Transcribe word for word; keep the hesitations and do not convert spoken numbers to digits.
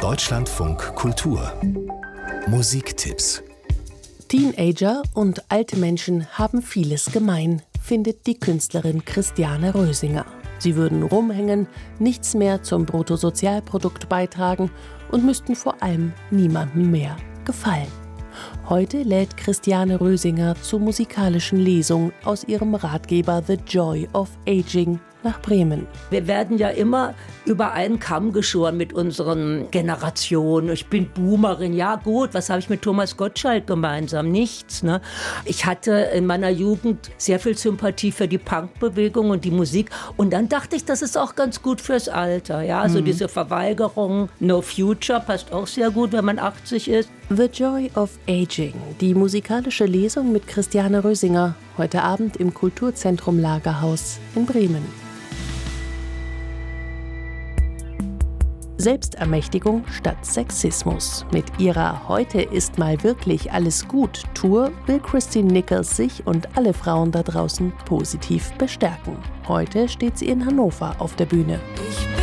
Deutschlandfunk Kultur Musiktipps. Teenager und alte Menschen haben vieles gemein, findet die Künstlerin Christiane Rösinger. Sie würden rumhängen, nichts mehr zum Bruttosozialprodukt beitragen und müssten vor allem niemandem mehr gefallen. Heute lädt Christiane Rösinger zur musikalischen Lesung aus ihrem Ratgeber The Joy of Aging nach Bremen. Wir werden ja immer über einen Kamm geschoren mit unseren Generationen. Ich bin Boomerin, ja gut, was habe ich mit Thomas Gottschalk gemeinsam? Nichts. Ne? Ich hatte in meiner Jugend sehr viel Sympathie für die Punkbewegung und die Musik. Und dann dachte ich, das ist auch ganz gut fürs Alter. Ja? Also mhm. diese Verweigerung, No Future, passt auch sehr gut, wenn man achtzig ist. The Joy of Aging, die musikalische Lesung mit Christiane Rösinger, heute Abend im Kulturzentrum Lagerhaus in Bremen. Selbstermächtigung statt Sexismus. Mit ihrer Heute ist mal wirklich alles gut Tour will Christine Nichols sich und alle Frauen da draußen positiv bestärken. Heute steht sie in Hannover auf der Bühne. Ich bin